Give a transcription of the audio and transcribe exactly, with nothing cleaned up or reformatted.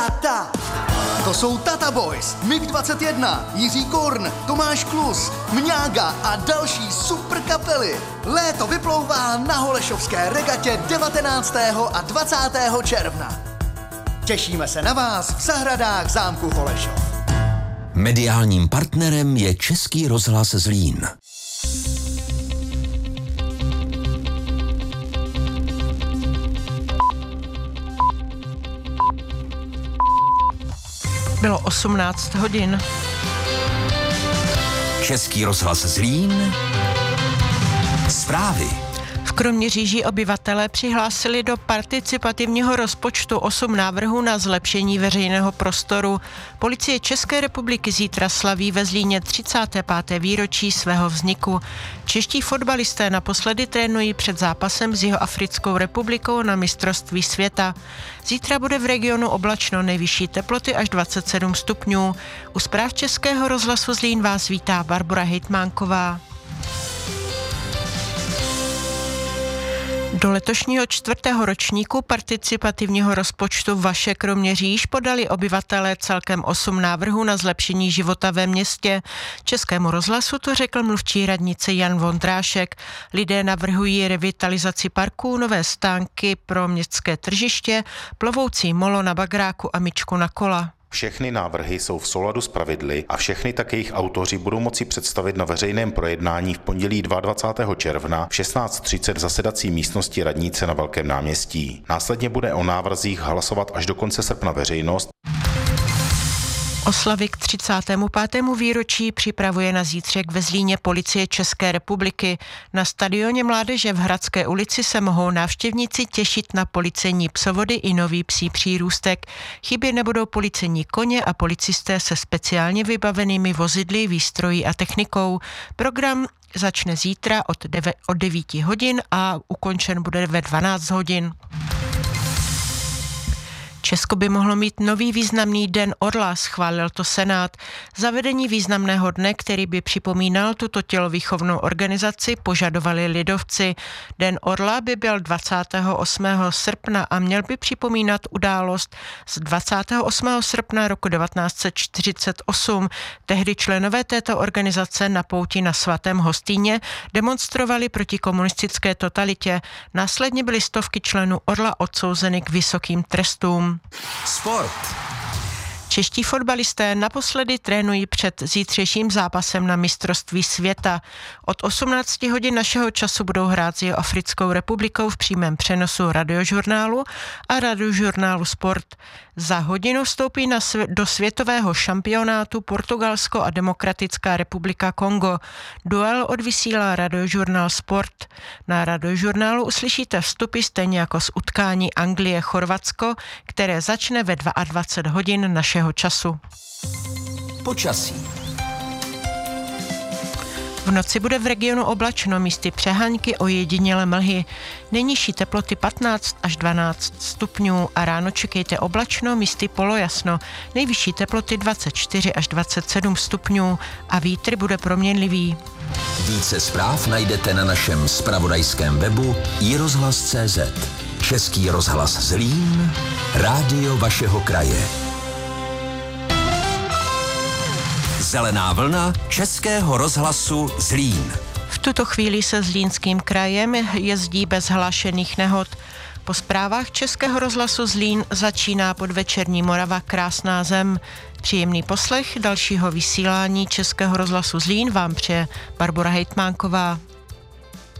Tata. To jsou Tata Boys, Mig dvacet jedna, Jiří Korn, Tomáš Klus, Mňága a další super kapely. Léto vyplouvá na holešovské regatě devatenáctého a dvacátého června. Těšíme se na vás v zahradách zámku Holešov. Mediálním partnerem je Český rozhlas Zlín. Bylo osmnáct hodin. Český rozhlas Zlín. Zprávy. V Kroměříži obyvatelé přihlásili do participativního rozpočtu osm návrhů na zlepšení veřejného prostoru. Policie České republiky zítra slaví ve Zlíně třicáté páté výročí svého vzniku. Čeští fotbalisté naposledy trénují před zápasem s Jihoafrickou republikou na mistrovství světa. Zítra bude v regionu oblačno, nejvyšší teploty až dvacet sedm stupňů. U zpráv Českého rozhlasu Zlín vás vítá Barbora Hejtmánková. Do letošního čtvrtého ročníku participativního rozpočtu Vaše Kroměříž podali obyvatelé celkem osm návrhů na zlepšení života ve městě. Českému rozhlasu to řekl mluvčí radnice Jan Vondrášek. Lidé navrhují revitalizaci parků, nové stánky pro městské tržiště, plovoucí molo na bagráku a myčku na kola. Všechny návrhy jsou v souladu s pravidly a všechny tak jejich autoři budou moci představit na veřejném projednání v pondělí dvacátého druhého června v šestnáct třicet v zasedací místnosti radnice na Velkém náměstí. Následně bude o návrzích hlasovat až do konce srpna veřejnost. Oslavy k třicátému pátému výročí připravuje na zítřek ve Zlíně Policie České republiky. Na stadioně Mládeže v Hradské ulici se mohou návštěvníci těšit na policejní psovody i nový psí přírůstek. Chybět nebudou policejní koně a policisté se speciálně vybavenými vozidly, výstrojí a technikou. Program začne zítra od, deve, od devíti hodin a ukončen bude ve dvanáct hodin. Česko by mohlo mít nový významný den orla, schválil to Senát. Zavedení významného dne, který by připomínal tuto tělovýchovnou organizaci, požadovali lidovci. Den orla by byl dvacátého osmého srpna a měl by připomínat událost z dvacátého osmého srpna roku devatenáct set čtyřicet osm. Tehdy členové této organizace na pouti na Svatém Hostýně demonstrovali proti komunistické totalitě. Následně byly stovky členů orla odsouzeny k vysokým trestům. Sport. Čeští fotbalisté naposledy trénují před zítřejším zápasem na mistrovství světa. Od osmnácti hodin našeho času budou hrát s Jihoafrickou republikou v přímém přenosu Radiožurnálu a Radiožurnálu Sport. Za hodinu vstoupí na sv- do světového šampionátu Portugalsko a Demokratická republika Kongo. Duel odvysílá Radiožurnál Sport. Na Radiožurnálu uslyšíte vstupy stejně jako z utkání Anglie-Chorvatsko, které začne ve dvacet dva hodin našeho času. Počasí. V noci bude v regionu oblačno, místy přehánky, ojedinělé mlhy. Nejnižší teploty patnáct až dvanáct stupňů a ráno čekejte oblačno, místy polojasno. Nejvyšší teploty dvacet čtyři až dvacet sedm stupňů a vítr bude proměnlivý. Více zpráv najdete na našem zpravodajském webu i rozhlas tečka cé zet. Český rozhlas Zlín, rádio vašeho kraje. Zelená vlna Českého rozhlasu Zlín. V tuto chvíli se Zlínským krajem jezdí bez hlášených nehod. Po zprávách Českého rozhlasu Zlín začíná podvečerní Morava Krásná zem. Příjemný poslech dalšího vysílání Českého rozhlasu Zlín vám přeje Barbora Hejtmánková.